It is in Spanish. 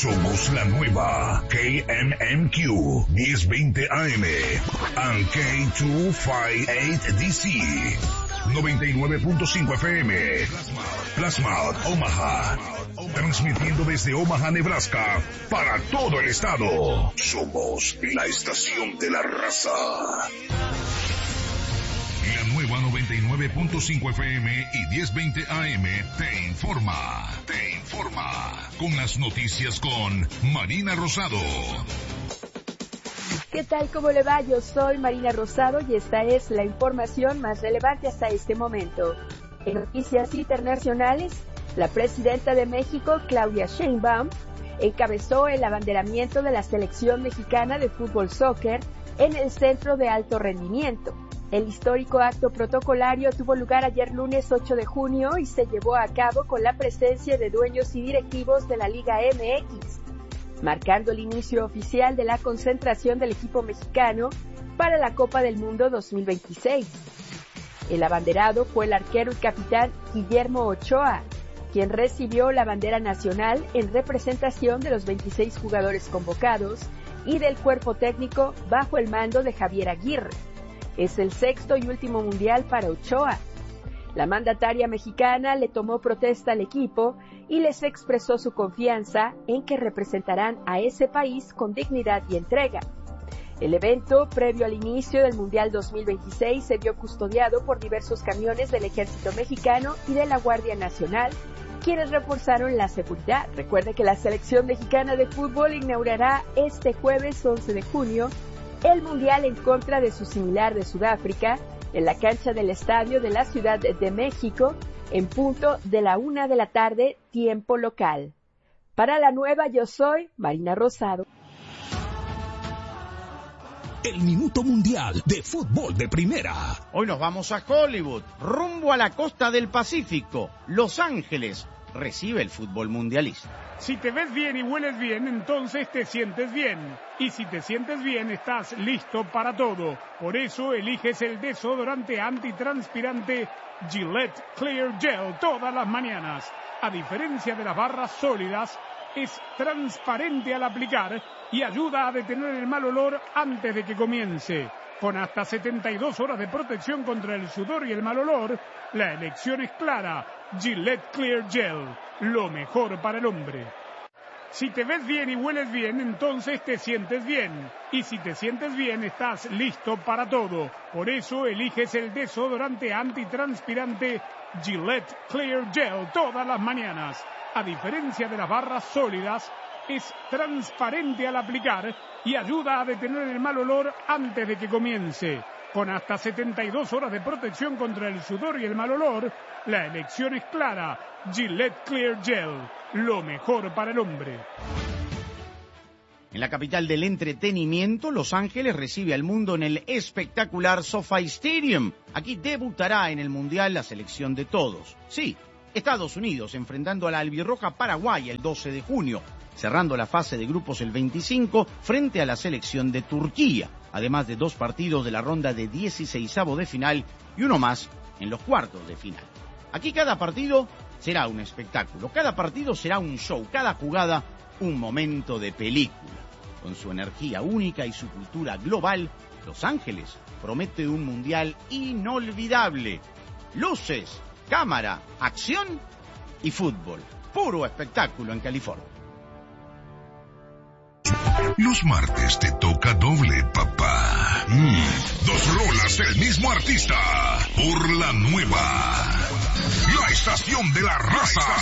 Somos la nueva KMMQ 1020 AM and K258DC 99.5 FM. Plasma, Omaha. Transmitiendo desde Omaha, Nebraska, para todo el estado. Somos la estación de la raza. La nueva 99.5 FM y 1020 AM te informa. Con las noticias con Marina Rosado. ¿Qué tal? ¿Cómo le va? Yo soy Marina Rosado y esta es la información más relevante hasta este momento. En noticias internacionales, la presidenta de México, Claudia Sheinbaum, encabezó el abanderamiento de la selección mexicana de fútbol soccer en el Centro de Alto Rendimiento. El histórico acto protocolario tuvo lugar ayer lunes 8 de junio y se llevó a cabo con la presencia de dueños y directivos de la Liga MX, marcando el inicio oficial de la concentración del equipo mexicano para la Copa del Mundo 2026. El abanderado fue el arquero y capitán Guillermo Ochoa, quien recibió la bandera nacional en representación de los 26 jugadores convocados y del cuerpo técnico bajo el mando de Javier Aguirre. Es el sexto y último mundial para Ochoa. La mandataria mexicana le tomó protesta al equipo y les expresó su confianza en que representarán a ese país con dignidad y entrega. El evento, previo al inicio del Mundial 2026, se vio custodiado por diversos camiones del Ejército Mexicano y de la Guardia Nacional, quienes reforzaron la seguridad. Recuerde que la selección mexicana de fútbol inaugurará este jueves 11 de junio el Mundial en contra de su similar de Sudáfrica en la cancha del Estadio de la Ciudad de México en punto de la 1 de la tarde, tiempo local. Para la nueva, yo soy Marina Rosado. El Minuto Mundial de Fútbol de Primera. Hoy nos vamos a Hollywood, rumbo a la costa del Pacífico. Los Ángeles recibe el fútbol mundialista. Si te ves bien y hueles bien, entonces te sientes bien. Y si te sientes bien, estás listo para todo. Por eso eliges el desodorante antitranspirante Gillette Clear Gel todas las mañanas. A diferencia de las barras sólidas, es transparente al aplicar y ayuda a detener el mal olor antes de que comience. Con hasta 72 horas de protección contra el sudor y el mal olor, la elección es clara. Gillette Clear Gel, lo mejor para el hombre. Si te ves bien y hueles bien, entonces te sientes bien. Y si te sientes bien, estás listo para todo. Por eso eliges el desodorante antitranspirante Gillette Clear Gel todas las mañanas. A diferencia de las barras sólidas, es transparente al aplicar y ayuda a detener el mal olor antes de que comience. Con hasta 72 horas de protección contra el sudor y el mal olor, la elección es clara. Gillette Clear Gel, lo mejor para el hombre. En la capital del entretenimiento, Los Ángeles recibe al mundo en el espectacular SoFi Stadium. Aquí debutará en el Mundial la selección de todos. Sí, Estados Unidos enfrentando a la albirroja Paraguay el 12 de junio, cerrando la fase de grupos el 25 frente a la selección de Turquía, además de 2 partidos de la ronda de 16avos de final y uno más en los cuartos de final. Aquí cada partido será un espectáculo, cada partido será un show, cada jugada un momento de película. Con su energía única y su cultura global, Los Ángeles promete un mundial inolvidable. Luces, cámara, acción y fútbol. Puro espectáculo en California. Los martes te toca doble, papá. 2 rolas del mismo artista. Por la nueva. La estación de la raza.